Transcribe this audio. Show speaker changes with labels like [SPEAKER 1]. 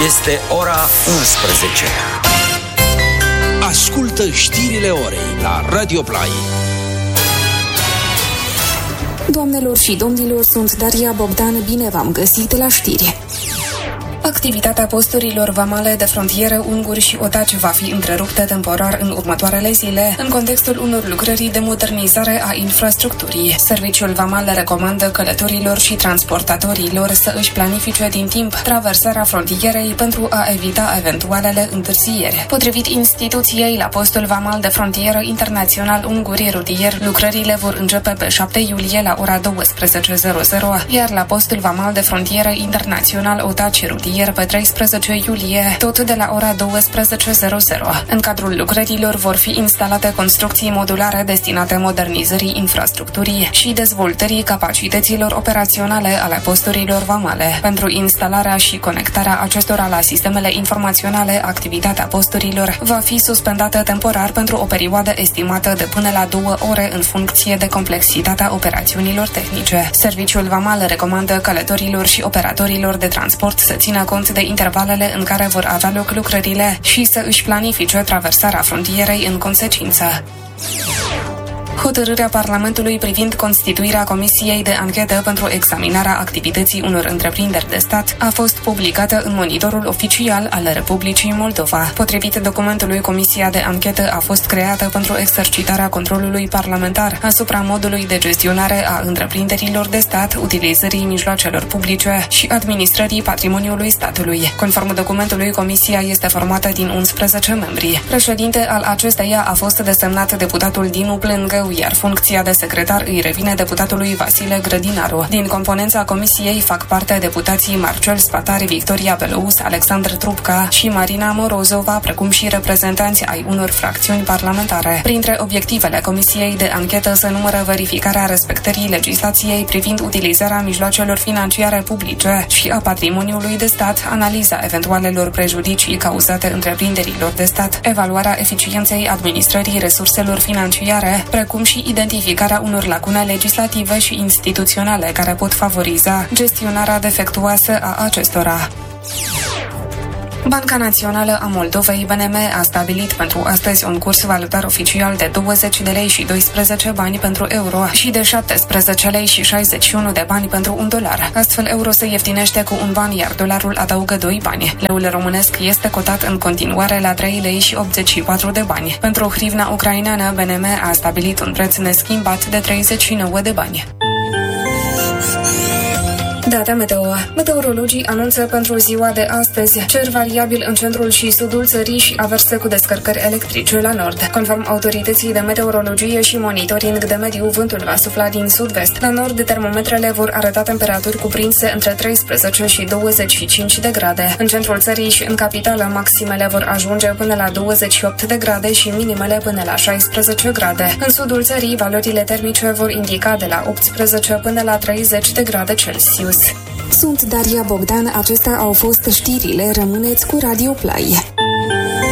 [SPEAKER 1] Este ora 11.
[SPEAKER 2] Ascultă știrile orei la Radio Play.
[SPEAKER 3] Doamnelor și domnilor, sunt Daria Bogdan, bine v-am găsit la știri. Activitatea posturilor vamale de frontieră unguri și otaci va fi întreruptă temporar în următoarele zile, în contextul unor lucrări de modernizare a infrastructurii. Serviciul vamal recomandă călătorilor și transportatorilor să își planifice din timp traversarea frontierei pentru a evita eventualele întârzieri. Potrivit instituției, la postul vamal de frontieră internațional Unguri Rutier, lucrările vor începe pe 7 iulie la ora 12:00, iar la postul vamal de frontieră internațional Otaci Rutier pe 13 iulie, tot de la ora 12:00. În cadrul lucrărilor vor fi instalate construcții modulare destinate modernizării infrastructurii și dezvoltării capacităților operaționale ale posturilor vamale. Pentru instalarea și conectarea acestora la sistemele informaționale, activitatea posturilor va fi suspendată temporar pentru o perioadă estimată de până la 2 ore în funcție de complexitatea operațiunilor tehnice. Serviciul vamal recomandă călătorilor și operatorilor de transport să țină cont de intervalele în care vor avea loc lucrările și să își planifice traversarea frontierei în consecință. Hotărârea Parlamentului privind constituirea Comisiei de Anchetă pentru examinarea activității unor întreprinderi de stat a fost publicată în Monitorul Oficial al Republicii Moldova. Potrivit documentului, Comisia de Anchetă a fost creată pentru exercitarea controlului parlamentar asupra modului de gestionare a întreprinderilor de stat, utilizării mijloacelor publice și administrării patrimoniului statului. Conform documentului, Comisia este formată din 11 membri. Președinte al acesteia a fost desemnat deputatul Dinu Plângău, iar funcția de secretar îi revine deputatului Vasile Grădinaru. Din componența comisiei fac parte deputații Marcel Spatari, Victoria Belous, Alexandru Trupca și Marina Morozova, precum și reprezentanți ai unor fracțiuni parlamentare. Printre obiectivele comisiei de anchetă se numără verificarea respectării legislației privind utilizarea mijloacelor financiare publice și a patrimoniului de stat, analiza eventualelor prejudicii cauzate întreprinderilor de stat, evaluarea eficienței administrării resurselor financiare, precum și identificarea unor lacune legislative și instituționale care pot favoriza gestionarea defectuoasă a acestora. Banca Națională a Moldovei, BNM, a stabilit pentru astăzi un curs valutar oficial de 20 de lei și 12 bani pentru euro și de 17 lei și 61 de bani pentru un dolar. Astfel, euro se ieftinește cu un ban, iar dolarul adaugă 2 bani. Leul românesc este cotat în continuare la 3 lei și 84 de bani. Pentru hrivna ucraineană, BNM a stabilit un preț neschimbat de 39 de bani. Data meteo. Meteorologii anunță pentru ziua de astăzi cer variabil în centrul și sudul țării și averse cu descărcări electrice la nord. Conform autorității de meteorologie și monitoring de mediu, vântul va sufla din sud-vest. La nord, termometrele vor arăta temperaturi cuprinse între 13 și 25 de grade. În centrul țării și în capitală, maximele vor ajunge până la 28 de grade și minimele până la 16 grade. În sudul țării, valorile termice vor indica de la 18 până la 30 de grade Celsius. Sunt Daria Bogdan, acestea au fost știrile, rămâneți cu Radio Play.